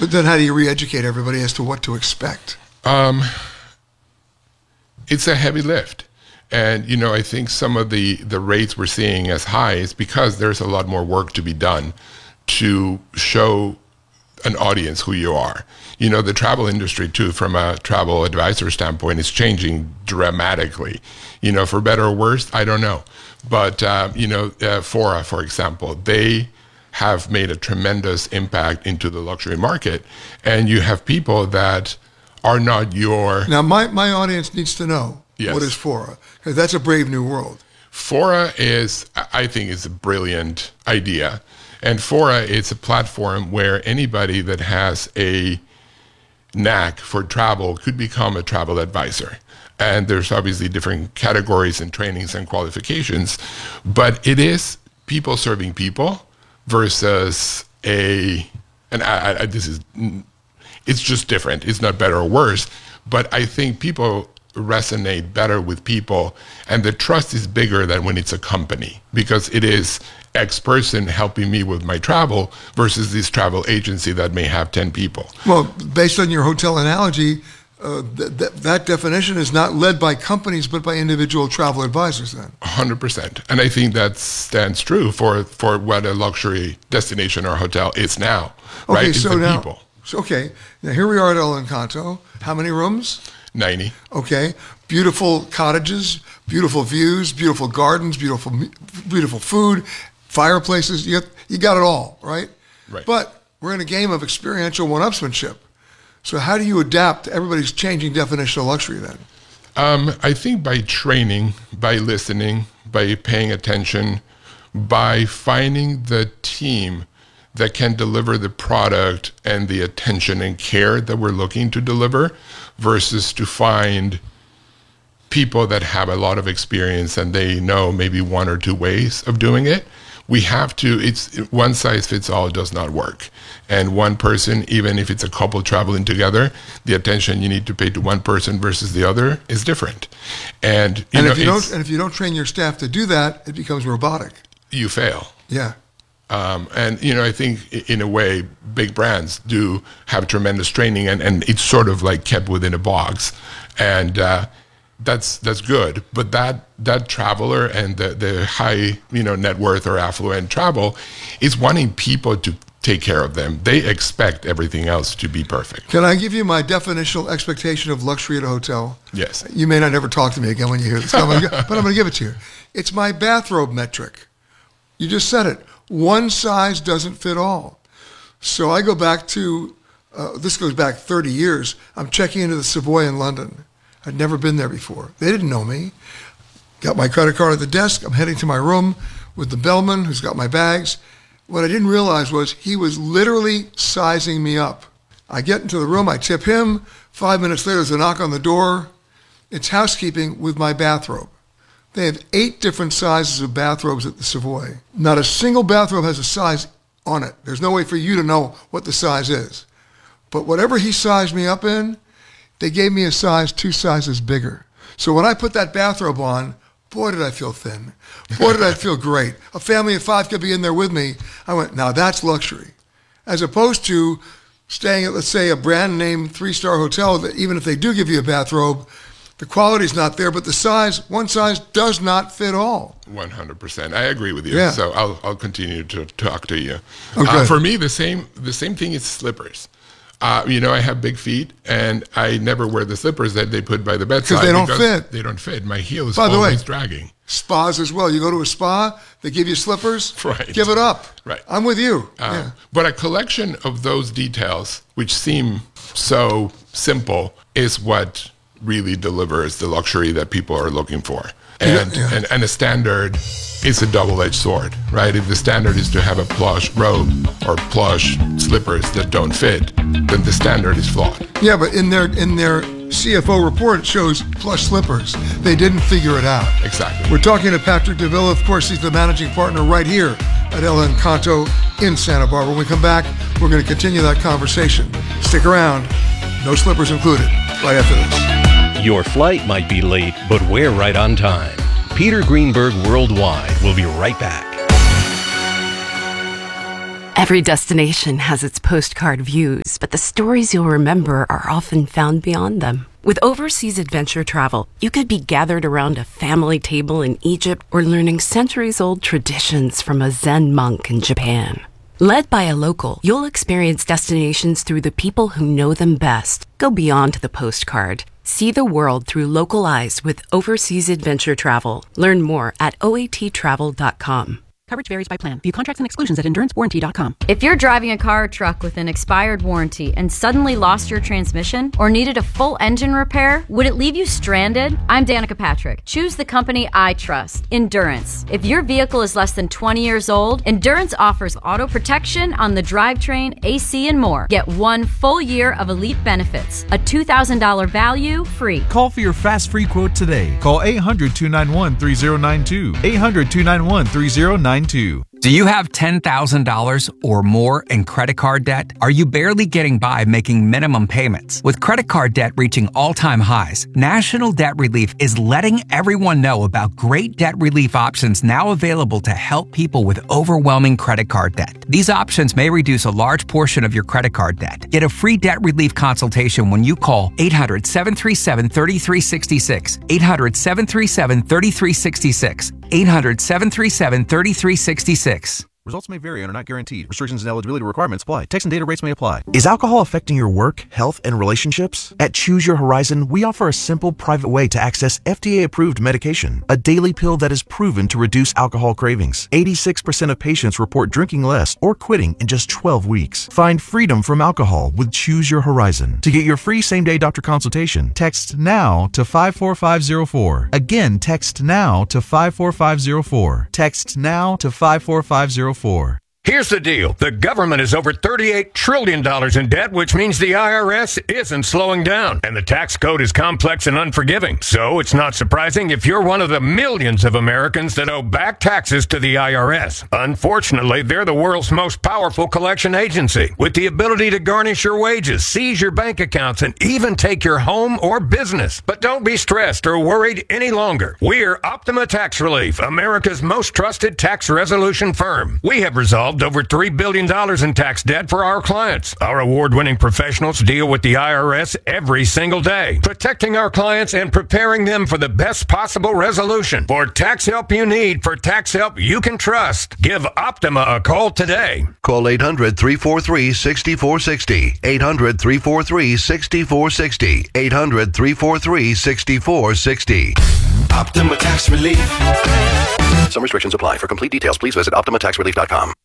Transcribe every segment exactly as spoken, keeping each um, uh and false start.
But then how do you re-educate everybody as to what to expect? Um, it's a heavy lift. And, you know, I think some of the, the rates we're seeing as high is because there's a lot more work to be done to show an audience who you are. You know, the travel industry, too, from a travel advisor standpoint, is changing dramatically. You know, for better or worse, I don't know. But, uh, you know, uh, Fora, for example, they have made a tremendous impact into the luxury market. And you have people that are not your... Now, my, my audience needs to know, yes. What is Fora? Because that's a brave new world. Fora is, I think, is a brilliant idea. And Fora is a platform where anybody that has a knack for travel could become a travel advisor. And there's obviously different categories and trainings and qualifications, but it is people serving people versus a, and I, I, this is, it's just different. It's not better or worse, but I think people resonate better with people, and the trust is bigger than when it's a company, because it is X person helping me with my travel versus this travel agency that may have ten people. Well, based on your hotel analogy, uh, th- th- that definition is not led by companies but by individual travel advisors then. one hundred percent. And I think that stands true for, for what a luxury destination or hotel is now, okay, right? It's so the now, people. So, okay, now here we are at El Encanto. How many rooms? ninety. Okay, beautiful cottages, beautiful views, beautiful gardens, beautiful beautiful food, fireplaces. You have, you got it all, right? Right. But we're in a game of experiential one-upsmanship. So how do you adapt to everybody's changing definition of luxury then? Um, I think by training, by listening, by paying attention, by finding the team that can deliver the product and the attention and care that we're looking to deliver, versus to find people that have a lot of experience and they know maybe one or two ways of doing it. We have to, it's one size fits all does not work. And one person, even if it's a couple traveling together, the attention you need to pay to one person versus the other is different. And, you and know, if you don't, and if you don't train your staff to do that, it becomes robotic. You fail. Yeah. Um, and, you know, I think in a way, big brands do have tremendous training, and, and it's sort of like kept within a box. And uh, that's that's good. But that that traveler and the, the high, you know, net worth or affluent travel is wanting people to take care of them. They expect everything else to be perfect. Can I give you my definitional expectation of luxury at a hotel? Yes. You may not ever talk to me again when you hear this, but I'm going to give it to you. It's my bathrobe metric. You just said it. One size doesn't fit all. So I go back to, uh, this goes back thirty years. I'm checking into the Savoy in London. I'd never been there before. They didn't know me. Got my credit card at the desk. I'm heading to my room with the bellman who's got my bags. What I didn't realize was he was literally sizing me up. I get into the room, I tip him. Five minutes later, there's a knock on the door. It's housekeeping with my bathrobe. They have eight different sizes of bathrobes at the Savoy. Not a single bathrobe has a size on it. There's no way for you to know what the size is. But whatever he sized me up in, they gave me a size two sizes bigger. So when I put that bathrobe on, boy, did I feel thin. Boy, did I feel great. A family of five could be in there with me. I went, now that's luxury. As opposed to staying at, let's say, a brand name three-star hotel that even if they do give you a bathrobe, the quality's not there, but the size, one size does not fit all. one hundred percent. I agree with you. Yeah. So I'll I'll continue to talk to you. Okay. Uh, for me, the same the same thing is slippers. Uh, you know, I have big feet, and I never wear the slippers that they put by the bedside. Because they don't fit. They don't fit. My heel is By the always way, dragging. Spas as well. You go to a spa, they give you slippers. Right. Give it up. Right. I'm with you. Uh, yeah. But a collection of those details, which seem so simple, is what really delivers the luxury that people are looking for. And, Yeah, yeah. and and a standard is a double-edged sword, right? If the standard is to have a plush robe or plush slippers that don't fit, then the standard is flawed. Yeah, but in their in their C F O report, it shows plush slippers. They didn't figure it out. Exactly. We're talking to Patrick Davila. Of course, he's the managing partner right here at El Encanto in Santa Barbara. When we come back, we're going to continue that conversation. Stick around. No slippers included. Right after this. Your flight might be late, but we're right on time. Peter Greenberg Worldwide will be right back. Every destination has its postcard views, but the stories you'll remember are often found beyond them. With overseas adventure travel, you could be gathered around a family table in Egypt or learning centuries-old traditions from a Zen monk in Japan. Led by a local, you'll experience destinations through the people who know them best. Go beyond the postcard. See the world through local eyes with overseas adventure travel. Learn more at O A T travel dot com. Coverage varies by plan. View contracts and exclusions at endurance warranty dot com. If you're driving a car or truck with an expired warranty and suddenly lost your transmission or needed a full engine repair, would it leave you stranded? I'm Danica Patrick. Choose the company I trust, Endurance. If your vehicle is less than twenty years old, Endurance offers auto protection on the drivetrain, A C, and more. Get one full year of elite benefits, a two thousand dollars value free. Call for your fast free quote today. Call eight hundred, two nine one, three zero nine two. eight hundred, two nine one, three zero nine two. Do you have ten thousand dollars or more in credit card debt? Are you barely getting by making minimum payments? With credit card debt reaching all-time highs, National Debt Relief is letting everyone know about great debt relief options now available to help people with overwhelming credit card debt. These options may reduce a large portion of your credit card debt. Get a free debt relief consultation when you call eight hundred, seven three seven, three three six six, eight hundred, seven three seven, three three six six, eight hundred, seven three seven, three three six six. Results may vary and are not guaranteed. Restrictions and eligibility requirements apply. Text and data rates may apply. Is alcohol affecting your work, health, and relationships? At Choose Your Horizon, we offer a simple, private way to access F D A-approved medication, a daily pill that is proven to reduce alcohol cravings. eighty-six percent of patients report drinking less or quitting in just twelve weeks. Find freedom from alcohol with Choose Your Horizon. To get your free same-day doctor consultation, text NOW to five four five zero four. Again, text NOW to five four five zero four. Text NOW to five four five zero four. Here's the deal. The government is over thirty-eight trillion dollars in debt, which means the I R S isn't slowing down. And the tax code is complex and unforgiving. So it's not surprising if you're one of the millions of Americans that owe back taxes to the I R S. Unfortunately, they're the world's most powerful collection agency, with the ability to garnish your wages, seize your bank accounts, and even take your home or business. But don't be stressed or worried any longer. We're Optima Tax Relief, America's most trusted tax resolution firm. We have resolved over three billion dollars in tax debt for our clients. Our award-winning professionals deal with the I R S every single day, protecting our clients and preparing them for the best possible resolution. For tax help you need, for tax help you can trust, give Optima a call today. Call eight hundred, three four three, six four six zero, eight hundred, three four three, six four six zero, eight hundred, three four three, six four six zero. Optima Tax Relief. Some restrictions apply. For complete details, please visit optima tax relief dot com.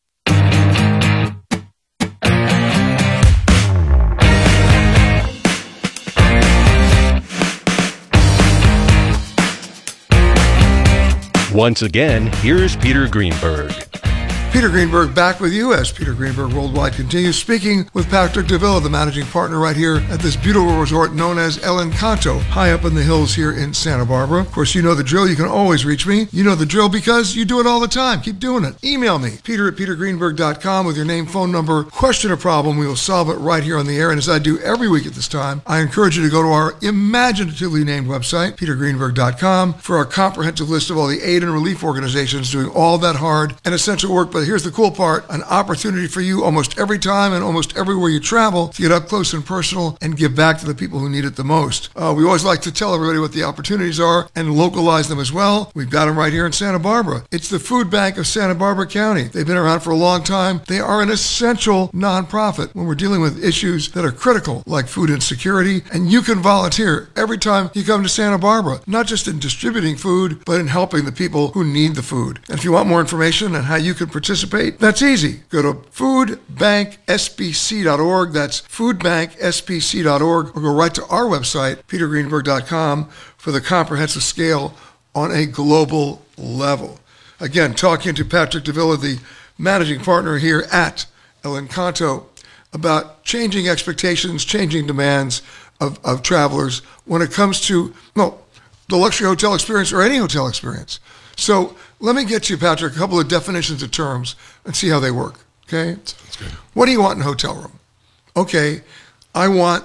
Once again, here's Peter Greenberg. Peter Greenberg back with you as Peter Greenberg Worldwide continues, speaking with Patrick DeVilla, the managing partner right here at this beautiful resort known as El Encanto, high up in the hills here in Santa Barbara. Of course, you know the drill. You can always reach me. You know the drill because you do it all the time. Keep doing it. Email me, peter at peter greenberg dot com with your name, phone number, question or problem. We will solve it right here on the air. And as I do every week at this time, I encourage you to go to our imaginatively named website, peter greenberg dot com, for our comprehensive list of all the aid and relief organizations doing all that hard and essential work. But here's the cool part, an opportunity for you almost every time and almost everywhere you travel to get up close and personal and give back to the people who need it the most. Uh, we always like to tell everybody what the opportunities are and localize them as well. We've got them right here in Santa Barbara. It's the Food Bank of Santa Barbara County. They've been around for a long time. They are an essential nonprofit when we're dealing with issues that are critical, like food insecurity, and you can volunteer every time you come to Santa Barbara, not just in distributing food, but in helping the people who need the food. And if you want more information on how you can participate, that's easy. Go to food bank s b c dot org. That's food bank s b c dot org, or go right to our website, peter greenberg dot com, for the comprehensive scale on a global level. Again, talking to Patrick DeVilla, the managing partner here at El Encanto, about changing expectations, changing demands of, of travelers when it comes to, well, the luxury hotel experience or any hotel experience. So let me get you, Patrick, a couple of definitions of terms and see how they work, okay? Sounds good. What do you want in a hotel room? Okay, I want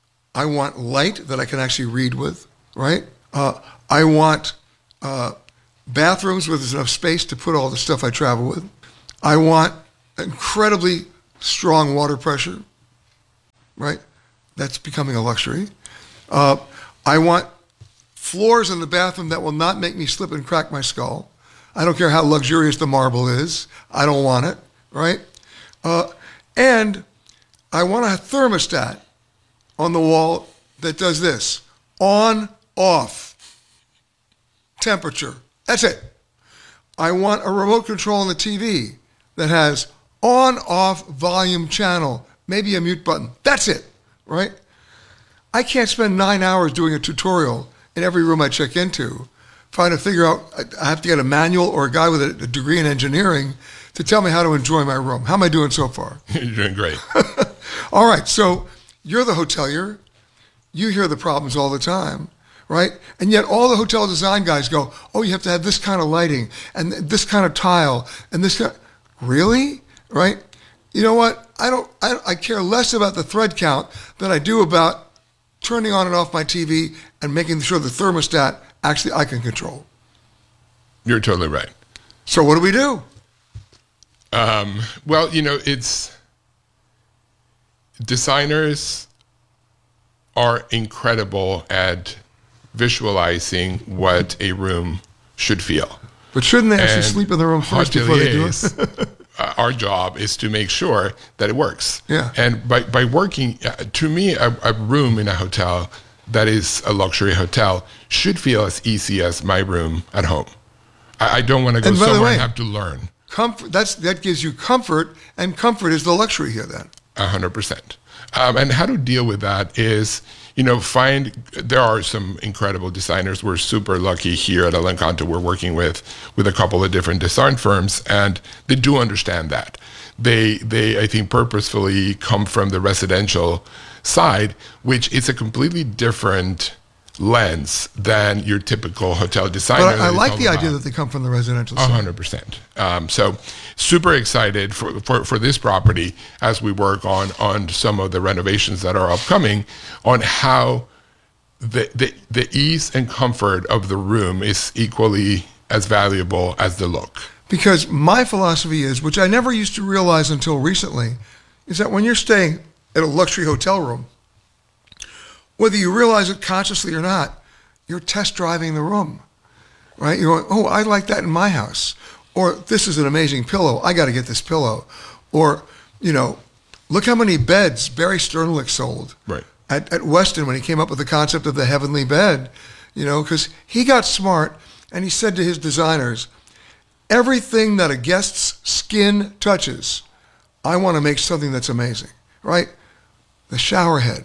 I want light that I can actually read with, right? Uh, I want uh, bathrooms where there's enough space to put all the stuff I travel with. I want incredibly strong water pressure, right? That's becoming a luxury. Uh, I want floors in the bathroom that will not make me slip and crack my skull. I don't care how luxurious the marble is. I don't want it, right? Uh, and I want a thermostat on the wall that does this. On, off, temperature. That's it. I want a remote control on the T V that has on, off, volume, channel, maybe a mute button. That's it, right? I can't spend nine hours doing a tutorial in every room I check into, trying to figure out, I have to get a manual or a guy with a degree in engineering to tell me how to enjoy my room. How am I doing so far? You're doing great. All right, so you're the hotelier. You hear the problems all the time, right? And yet all the hotel design guys go, oh, you have to have this kind of lighting and this kind of tile and this kind. Really? Right? You know what? I don't. I, I care less about the thread count than I do about turning on and off my T V and making sure the thermostat actually I can control. You're totally right. So what do we do? Um, well, you know, it's designers are incredible at visualizing what a room should feel. But shouldn't they actually And sleep in the room first before they do it? hoteliers, uh, our job is to make sure that it works. Yeah. And by, by working, uh, to me, a, a room in a hotel that is a luxury hotel should feel as easy as my room at home. I, I don't want to go And by the somewhere way, and have to learn. Comfort. That's that gives you comfort, and comfort is the luxury here. Then. A hundred percent. Um, and how to deal with that is, you know, find, there are some incredible designers. We're super lucky here at El Encanto. We're working with, with a couple of different design firms, and they do understand that. They, they, I think, purposefully come from the residential side, which is a completely different lens than your typical hotel designer. But I, I that is like all the about- idea that they come from the residential A side. hundred percent. Um, so super excited for, for, for this property as we work on, on some of the renovations that are upcoming, on how the, the, the ease and comfort of the room is equally as valuable as the look. Because my philosophy is, which I never used to realize until recently, is that when you're staying at a luxury hotel room, whether you realize it consciously or not, you're test driving the room, right? You're going, oh, I like that in my house. Or this is an amazing pillow. I got to get this pillow. Or, you know, look how many beds Barry Sternlicht sold Right. at, at Westin when he came up with the concept of the heavenly bed, you know, because he got smart and he said to his designers, everything that a guest's skin touches, I want to make something that's amazing, right? The shower head,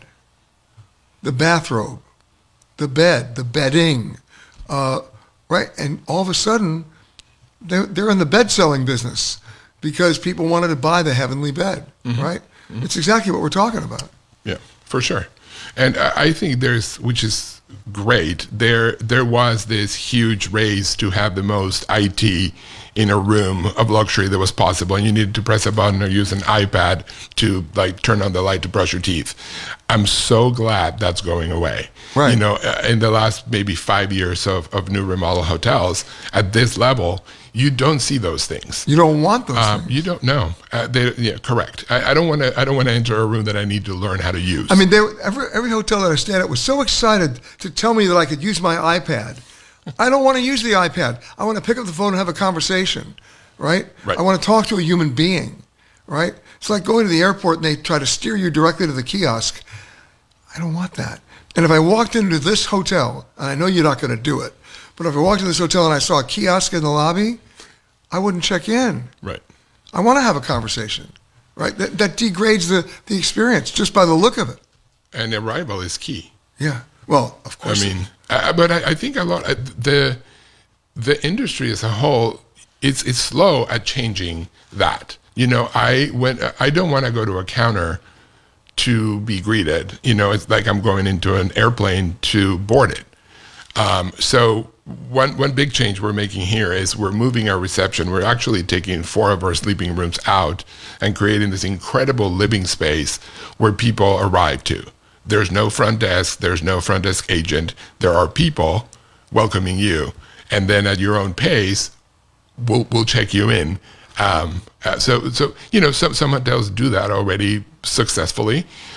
the bathrobe, the bed, the bedding, uh, right? And all of a sudden, they're, they're in the bed selling business because people wanted to buy the heavenly bed, Mhm. right? Mhm. It's exactly what we're talking about. Yeah, for sure. And I I think there's, which is great, there there was this huge race to have the most I T in a room of luxury that was possible, and you needed to press a button or use an iPad to like turn on the light to brush your teeth. I'm so glad that's going away. Right. You know, uh, in the last maybe five years of, of new remodel hotels, at this level, you don't see those things. You don't want those Um, things. you don't know. Uh, they, yeah, correct. I, I don't want to. I don't want to enter a room that I need to learn how to use. I mean, they, were- every, every hotel that I stayed at was so excited to tell me that I could use my iPad. I don't want to use the iPad. I want to pick up the phone and have a conversation, right? Right. I want to talk to a human being, right? It's like going to the airport and they try to steer you directly to the kiosk. I don't want that. And if I walked into this hotel, and I know you're not going to do it, but if I walked into this hotel and I saw a kiosk in the lobby, I wouldn't check in. Right. I want to have a conversation, right? That, that degrades the, the experience just by the look of it. And arrival is key. Yeah. Well, of I course. mean, uh, but I, I think a lot uh, the the industry as a whole, it's it's slow at changing that. You know, I when I don't want to go to a counter to be greeted. You know, it's like I'm going into an airplane to board it. Um, so one one big change we're making here is we're moving our reception. We're actually taking four of our sleeping rooms out and creating this incredible living space where people arrive to. There's no front desk. There's no front desk agent. There are people welcoming you, and then at your own pace, we'll we'll check you in Um, uh, so, so you know, some some hotels do that already successfully.